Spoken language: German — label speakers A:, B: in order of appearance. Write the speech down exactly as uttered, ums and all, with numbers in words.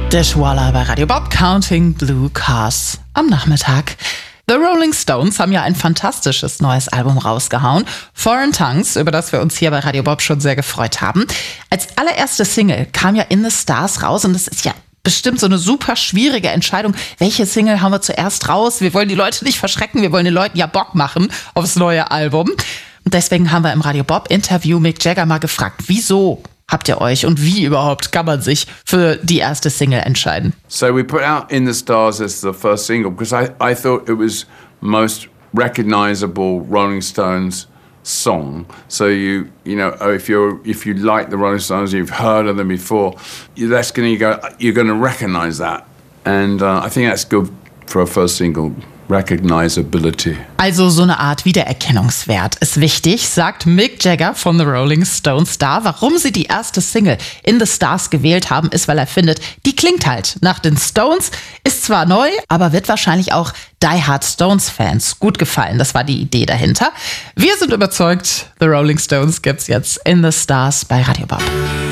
A: Dishwalla bei Radio Bob, Counting Blue Cars am Nachmittag. The Rolling Stones haben ja ein fantastisches neues Album rausgehauen, Foreign Tongues, über das wir uns hier bei Radio Bob schon sehr gefreut haben. Als allererste Single kam ja In the Stars raus und das ist ja bestimmt so eine super schwierige Entscheidung. Welche Single haben wir zuerst raus? Wir wollen die Leute nicht verschrecken, wir wollen den Leuten ja Bock machen aufs neue Album. Und deswegen haben wir im Radio Bob Interview Mick Jagger mal gefragt, wieso habt ihr euch und wie überhaupt kann man sich für die erste Single entscheiden?
B: So we put out In the Stars as the first single because I, I thought it was most recognizable Rolling Stones song. So you you know if you're if you like the Rolling Stones, you've heard of them before, that's gonna go you're gonna recognize that, and uh, I think that's good for a first single. Recognizability.
A: Also so eine Art Wiedererkennungswert ist wichtig, sagt Mick Jagger von The Rolling Stones da. Warum sie die erste Single In the Stars gewählt haben, ist, weil er findet, die klingt halt nach den Stones, ist zwar neu, aber wird wahrscheinlich auch Die Hard Stones-Fans gut gefallen. Das war die Idee dahinter. Wir sind überzeugt, The Rolling Stones gibt's jetzt In the Stars bei Radio Bob.